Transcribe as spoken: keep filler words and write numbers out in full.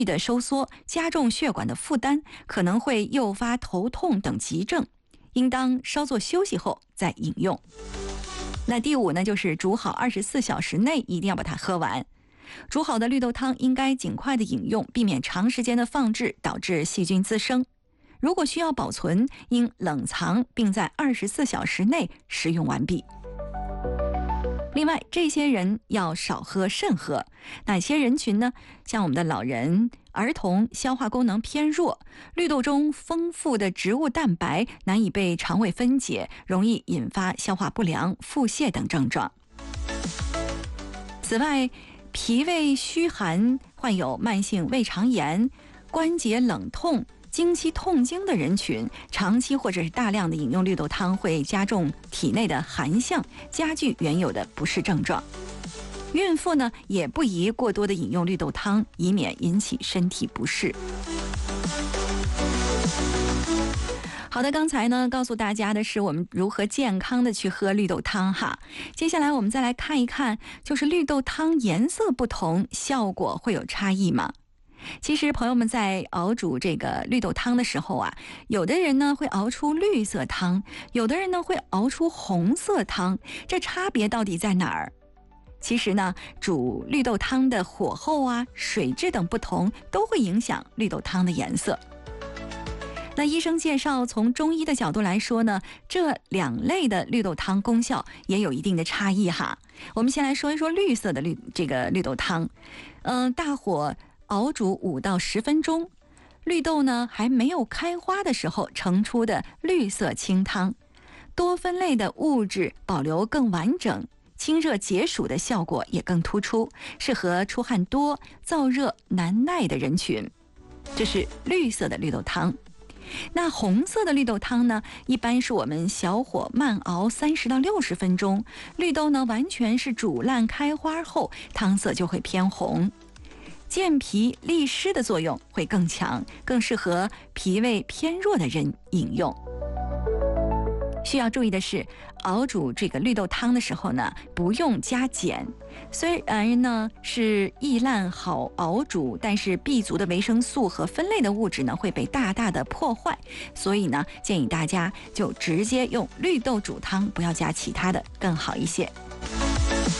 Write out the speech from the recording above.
的收缩，加重血管的负担，可能会诱发头痛等急症，应当稍作休息后再饮用。那第五呢，就是煮好二十四小时内一定要把它喝完。煮好的绿豆汤应该尽快的饮用，避免长时间的放置导致细菌滋生。如果需要保存，应冷藏，并在二十四小时内食用完毕。另外，这些人要少喝慎喝。哪些人群呢？像我们的老人、儿童，消化功能偏弱，绿豆中丰富的植物蛋白难以被肠胃分解，容易引发消化不良、腹泻等症状。此外，脾胃虚寒、患有慢性胃肠炎、关节冷痛、经期痛经的人群，长期或者是大量的饮用绿豆汤会加重体内的寒象，加剧原有的不适症状。孕妇呢，也不宜过多的饮用绿豆汤，以免引起身体不适。好的，刚才呢告诉大家的是我们如何健康的去喝绿豆汤哈。接下来我们再来看一看，就是绿豆汤颜色不同，效果会有差异吗？其实朋友们在熬煮这个绿豆汤的时候啊，有的人呢会熬出绿色汤，有的人呢会熬出红色汤，这差别到底在哪儿？其实呢，煮绿豆汤的火候啊、水质等不同，都会影响绿豆汤的颜色。那医生介绍，从中医的角度来说呢，这两类的绿豆汤功效也有一定的差异哈。我们先来说一说绿色的绿这个绿豆汤，嗯、呃，大火熬煮五到十分钟，绿豆呢还没有开花的时候盛出的绿色清汤，多酚类的物质保留更完整，清热解暑的效果也更突出，适合出汗多、燥热难耐的人群。这是绿色的绿豆汤。那红色的绿豆汤呢，一般是我们小火慢熬三十到六十分钟，绿豆呢完全是煮烂开花后，汤色就会偏红，健脾利湿的作用会更强，更适合脾胃偏弱的人饮用。需要注意的是，熬煮这个绿豆汤的时候呢，不用加碱。虽然呢是易烂好熬煮，但是 B 族的维生素和酚类的物质呢会被大大的破坏，所以呢建议大家就直接用绿豆煮汤，不要加其他的，更好一些。